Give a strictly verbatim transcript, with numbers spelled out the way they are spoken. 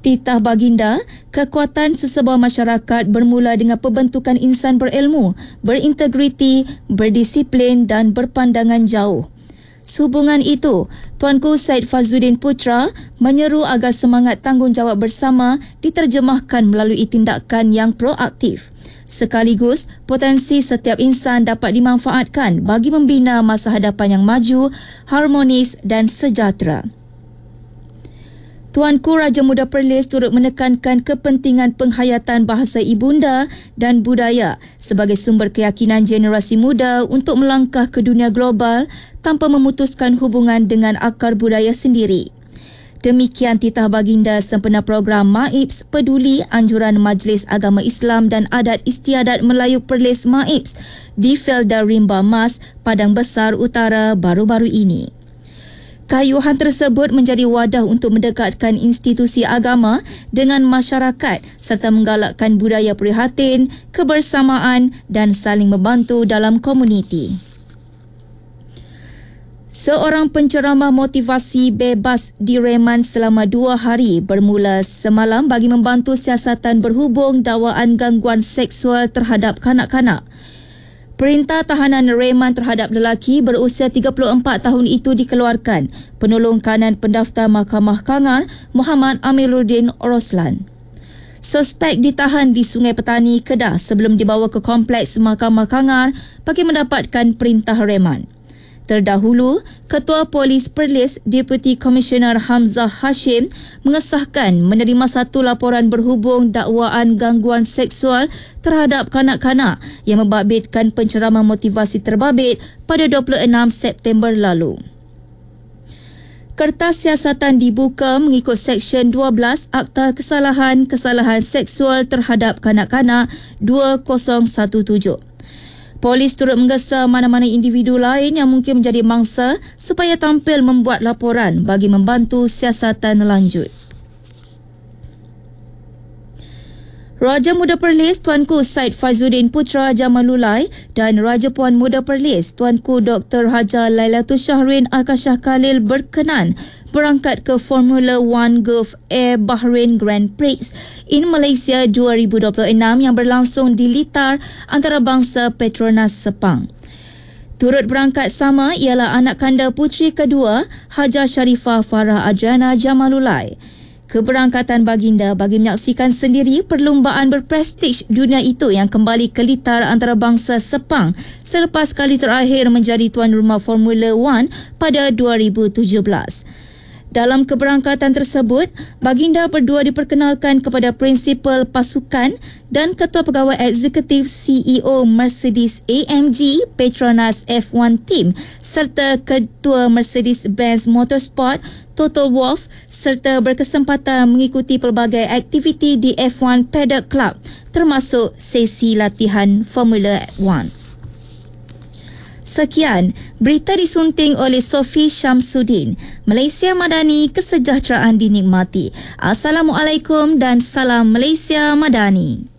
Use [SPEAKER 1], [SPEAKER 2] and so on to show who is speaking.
[SPEAKER 1] Titah Baginda, kekuatan sesebuah masyarakat bermula dengan pembentukan insan berilmu, berintegriti, berdisiplin dan berpandangan jauh. Sehubungan itu, Tuanku Syed Fazzuddin Putra menyeru agar semangat tanggungjawab bersama diterjemahkan melalui tindakan yang proaktif. Sekaligus, potensi setiap insan dapat dimanfaatkan bagi membina masa hadapan yang maju, harmonis dan sejahtera. Tuanku Raja Muda Perlis turut menekankan kepentingan penghayatan bahasa ibunda dan budaya sebagai sumber keyakinan generasi muda untuk melangkah ke dunia global tanpa memutuskan hubungan dengan akar budaya sendiri. Demikian Titah Baginda sempena program MAIPS Peduli Anjuran Majlis Agama Islam dan Adat Istiadat Melayu Perlis MAIPS di Felda Rimba Mas, Padang Besar Utara baru-baru ini. Kayuhan tersebut menjadi wadah untuk mendekatkan institusi agama dengan masyarakat serta menggalakkan budaya prihatin, kebersamaan dan saling membantu dalam komuniti. Seorang penceramah motivasi bebas direman selama dua hari bermula semalam bagi membantu siasatan berhubung dakwaan gangguan seksual terhadap kanak-kanak. Perintah tahanan reman terhadap lelaki berusia tiga puluh empat tahun itu dikeluarkan penolong kanan pendaftar Mahkamah Kangar Muhammad Amiruddin Roslan. Suspek ditahan di Sungai Petani, Kedah sebelum dibawa ke Kompleks Mahkamah Kangar bagi mendapatkan perintah reman. Terdahulu, Ketua Polis Perlis Deputy Commissioner Hamzah Hashim mengesahkan menerima satu laporan berhubung dakwaan gangguan seksual terhadap kanak-kanak yang membabitkan penceramah motivasi terbabit pada dua puluh enam September lalu. Kertas siasatan dibuka mengikut Seksyen dua belas Akta Kesalahan-Kesalahan Seksual Terhadap Kanak-kanak dua ribu tujuh belas. Polis turut menggesa mana-mana individu lain yang mungkin menjadi mangsa supaya tampil membuat laporan bagi membantu siasatan lanjut. Raja Muda Perlis Tuanku Syed Fazzuddin Putra Jamalulai dan Raja Puan Muda Perlis Tuanku Doktor Haja Lailatul Syahrin Akashah Khalil berkenan berangkat ke Formula One Gulf Air Bahrain Grand Prix in Malaysia dua ribu dua puluh enam yang berlangsung di Litar antarabangsa Petronas Sepang. Turut berangkat sama ialah anak kanda puteri kedua Hajah Sharifah Farah Adriana Jamalulai. Keberangkatan baginda bagi menyaksikan sendiri perlumbaan berprestij dunia itu yang kembali ke Litar antarabangsa Sepang selepas kali terakhir menjadi tuan rumah Formula One pada dua ribu tujuh belas. Dalam keberangkatan tersebut, baginda berdua diperkenalkan kepada prinsipal pasukan dan ketua pegawai eksekutif C E O Mercedes A M G Petronas F satu Team serta ketua Mercedes-Benz Motorsport Toto Wolff serta berkesempatan mengikuti pelbagai aktiviti di F satu Paddock Club termasuk sesi latihan Formula One. Sekian, berita disunting oleh Sofi Syamsuddin. Malaysia Madani, kesejahteraan dinikmati. Assalamualaikum dan salam Malaysia Madani.